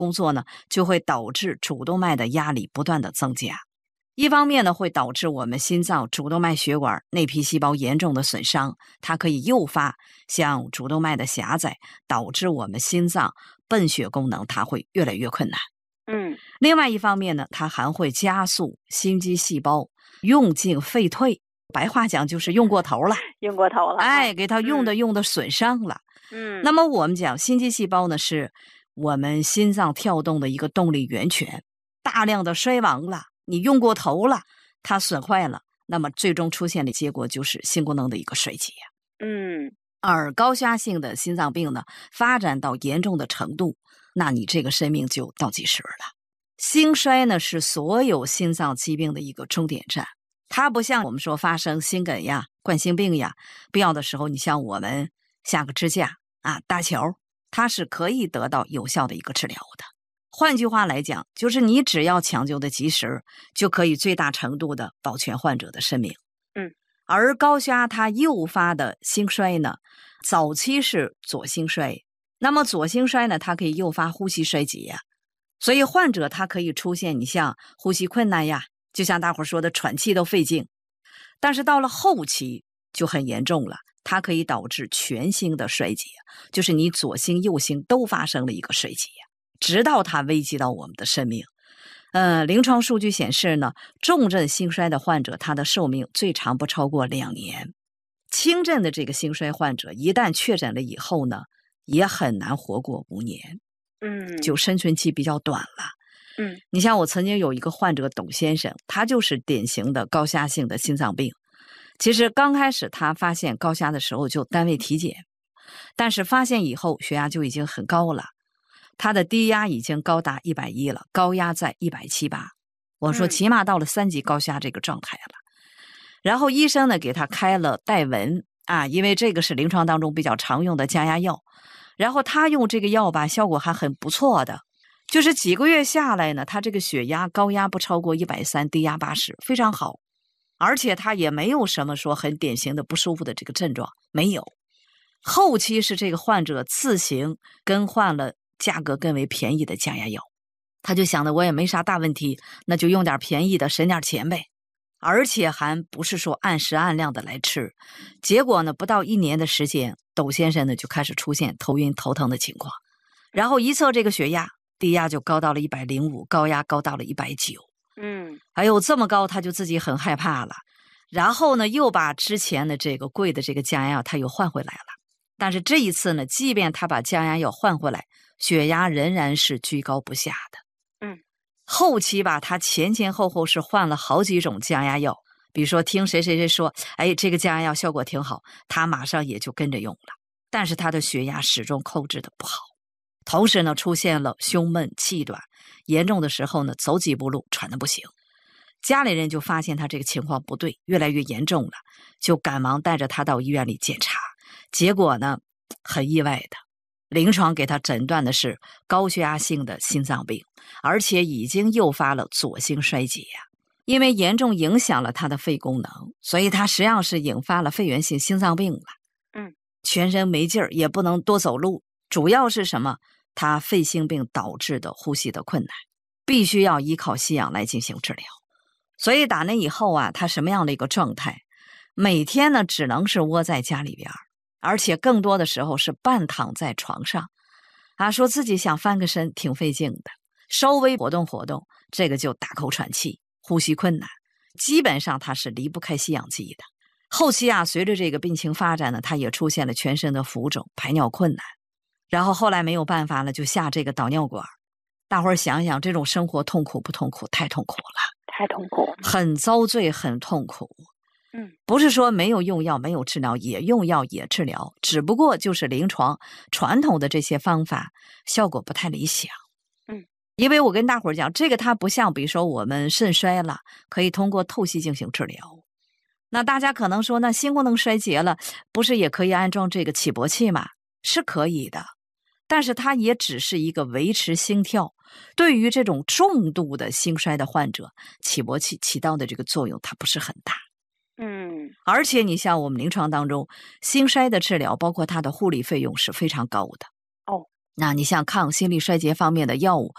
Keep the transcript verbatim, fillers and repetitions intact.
工作呢，就会导致主动脉的压力不断的增加。一方面呢，会导致我们心脏主动脉血管内皮细胞严重的损伤，它可以诱发像主动脉的狭窄，导致我们心脏泵血功能它会越来越困难。 嗯， 另外一方面呢，它还会加速心肌细胞用进废退，白话讲就是用过头了， 用过头了， 哎，给它用的嗯用的损伤了。 嗯， 那么我们讲心肌细胞呢，是我们心脏跳动的一个动力源泉，大量的衰亡了，你用过头了，它损坏了，那么最终出现的结果就是心功能的一个衰竭。 嗯， 而高血压性的心脏病呢，发展到严重的程度，那你这个生命就倒计时了。心衰呢，是所有心脏疾病的一个终点站，它不像我们说发生心梗呀、冠心病呀，必要的时候你像我们下个支架啊、搭桥，它是可以得到有效的一个治疗的。换句话来讲，就是你只要抢救的及时，就可以最大程度的保全患者的生命。 嗯， 而高血压它诱发的心衰呢，早期是左心衰，那么左心衰呢，它可以诱发呼吸衰竭呀，所以患者他可以出现你像呼吸困难呀，就像大伙说的喘气都费劲。但是到了后期就很严重了，它可以导致全心的衰竭，就是你左心右心都发生了一个衰竭，直到它危及到我们的生命。呃，临床数据显示呢，重症心衰的患者他的寿命最长不超过两年，轻症的这个心衰患者一旦确诊了以后呢，也很难活过五年， 嗯， 就生存期比较短了。 嗯， 你像我曾经有一个患者董先生，他就是典型的高血压性的心脏病。其实刚开始他发现高血压的时候就单位体检，但是发现以后血压就已经很高了，他的低压已经高达一百一了，高压在一百七十八，我说嗯起码到了三级高血压这个状态了。然后医生呢给他开了代文啊，因为这个是临床当中比较常用的降压药，然后他用这个药吧，效果还很不错的，就是几个月下来呢，他这个血压高压不超过一百三，低压八十，非常好，而且他也没有什么说很典型的不舒服的这个症状，没有。后期是这个患者自行更换了价格更为便宜的降压药，他就想的我也没啥大问题，那就用点便宜的省点钱呗，而且还不是说按时按量的来吃。结果呢，不到一年的时间，窦先生呢就开始出现头晕头疼的情况，然后一测这个血压，低压就高到了一百零五，高压高到了一百九。 嗯， 哎呦，这么高，他就自己很害怕了。然后呢，又把之前的这个贵的这个降压药他又换回来了。但是这一次呢，即便他把降压药换回来，血压仍然是居高不下的。 嗯， 后期吧，他前前后后是换了好几种降压药，比如说听谁谁谁说，哎，这个降压药效果挺好，他马上也就跟着用了。但是他的血压始终控制的不好，同时呢，出现了胸闷气短，严重的时候呢，走几步路喘得不行。家里人就发现他这个情况不对，越来越严重了，就赶忙带着他到医院里检查。结果呢，很意外的，临床给他诊断的是高血压性的心脏病，而且已经诱发了左心衰竭呀。因为严重影响了他的肺功能，所以他实际上是引发了肺源性心脏病了。 嗯， 全身没劲儿，也不能多走路，主要是什么？他肺性病导致的呼吸的困难，必须要依靠吸氧来进行治疗。所以打那以后啊，他什么样的一个状态？每天呢，只能是窝在家里边，而且更多的时候是半躺在床上，啊，说自己想翻个身挺费劲的，稍微活动活动，这个就大口喘气，呼吸困难，基本上他是离不开吸氧机的。后期啊，随着这个病情发展呢，他也出现了全身的浮肿、排尿困难，然后后来没有办法了，就下这个导尿管。大伙儿想想，这种生活痛苦不痛苦？太痛苦了， 太痛苦， 很遭罪，很痛苦。 嗯， 不是说没有用药没有治疗，也用药也治疗，只不过就是临床传统的这些方法效果不太理想。 嗯， 因为我跟大伙儿讲，这个它不像比如说我们肾衰了可以通过透析进行治疗，那大家可能说那心功能衰竭了不是也可以安装这个起搏器吗？是可以的，但是它也只是一个维持心跳，对于这种重度的心衰的患者，起搏器起到的这个作用它不是很大。 嗯， 而且你像我们临床当中，心衰的治疗包括它的护理费用是非常高的。 哦， 那你像抗心力衰竭方面的药物，